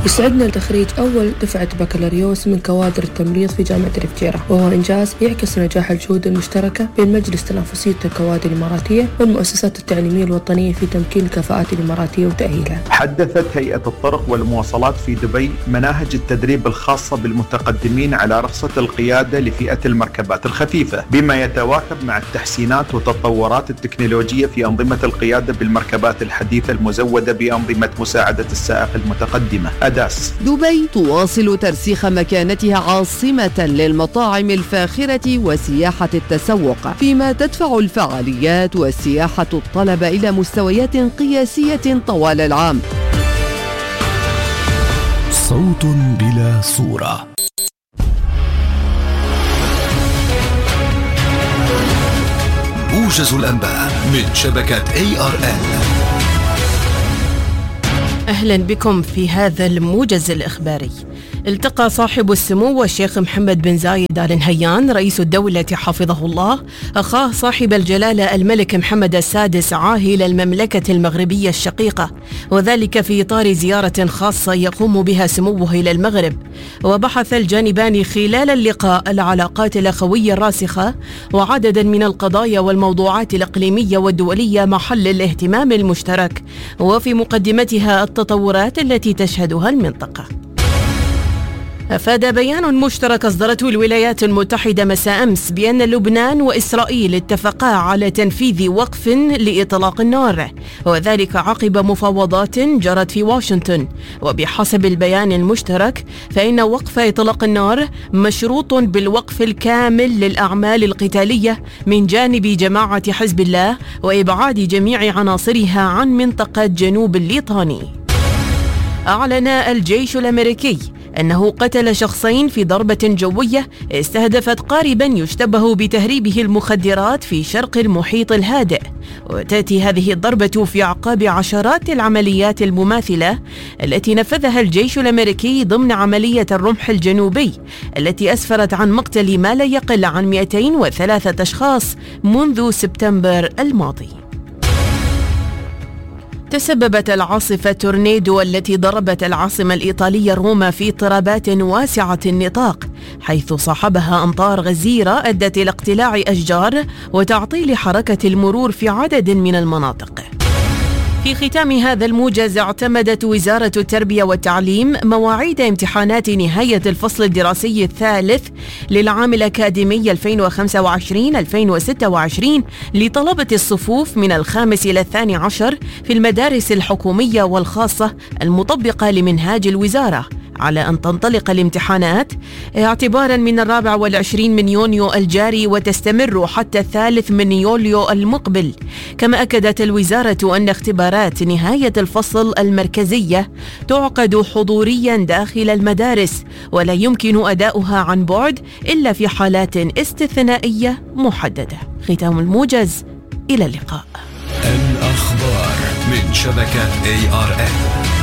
يسعدنا لتخريج أول دفعة بكالوريوس من كوادر التمريض في جامعة الفجيرة، وهو إنجاز يعكس نجاح الجهود المشتركة بين مجلس تنافسية الكوادر الإماراتية والمؤسسات التعليمية الوطنية في تمكين الكفاءات الإماراتية وتأهيلها. حدثت هيئة الطرق والمواصلات في دبي مناهج التدريب الخاصة بالمتقدمين على رخصة القيادة لفئة المركبات الخفيفة، بما يتواكب مع التحسينات والتطورات التكنولوجية في أنظمة القيادة بالمركبات الحديثة المزودة بأنظمة مساعدة السائق المتقدمة أداس. دبي تواصل ترسيخ مكانتها عاصمة للمطاعم الفاخرة وسياحة التسوق، فيما تدفع الفعاليات والسياحة الطلب إلى مستويات قياسية طوال العام. صوت بلا صورة. موجز الأنباء من شبكة ARN. أهلا بكم في هذا الموجز الإخباري. التقى صاحب السمو والشيخ محمد بن زايد آل نهيان رئيس الدولة حفظه الله أخاه صاحب الجلالة الملك محمد السادس عاهل المملكة المغربية الشقيقة، وذلك في إطار زيارة خاصة يقوم بها سموه إلى المغرب. وبحث الجانبان خلال اللقاء العلاقات الأخوية الراسخة وعددا من القضايا والموضوعات الإقليمية والدولية محل الاهتمام المشترك، وفي مقدمتها التطورات التي تشهدها المنطقة. أفاد بيان مشترك أصدرته الولايات المتحدة مساء أمس بأن لبنان وإسرائيل اتفقا على تنفيذ وقف لإطلاق النار، وذلك عقب مفاوضات جرت في واشنطن. وبحسب البيان المشترك فإن وقف إطلاق النار مشروط بالوقف الكامل للأعمال القتالية من جانب جماعة حزب الله وإبعاد جميع عناصرها عن منطقة جنوب الليطاني. أعلن الجيش الأمريكي أنه قتل شخصين في ضربة جوية استهدفت قاربا يشتبه بتهريبه المخدرات في شرق المحيط الهادئ، وتأتي هذه الضربة في أعقاب عشرات العمليات المماثلة التي نفذها الجيش الأمريكي ضمن عملية الرمح الجنوبي التي أسفرت عن مقتل ما لا يقل عن 203 أشخاص منذ سبتمبر الماضي. تسببت العاصفة تورنيدو التي ضربت العاصمة الإيطالية روما في اضطرابات واسعة النطاق، حيث صاحبها أمطار غزيرة أدت إلى اقتلاع أشجار وتعطيل حركة المرور في عدد من المناطق. في ختام هذا الموجز، اعتمدت وزارة التربية والتعليم مواعيد امتحانات نهاية الفصل الدراسي الثالث للعام الأكاديمي 2025-2026 لطلبة الصفوف من الخامس إلى 12 في المدارس الحكومية والخاصة المطبقة لمنهاج الوزارة، على أن تنطلق الامتحانات اعتبارا من 24 من يونيو الجاري وتستمر حتى 3 من يوليو المقبل. كما أكدت الوزارة أن اختبارات نهاية الفصل المركزية تعقد حضوريا داخل المدارس، ولا يمكن أداؤها عن بعد إلا في حالات استثنائية محددة. ختام الموجز، إلى اللقاء. الأخبار من شبكة ARN.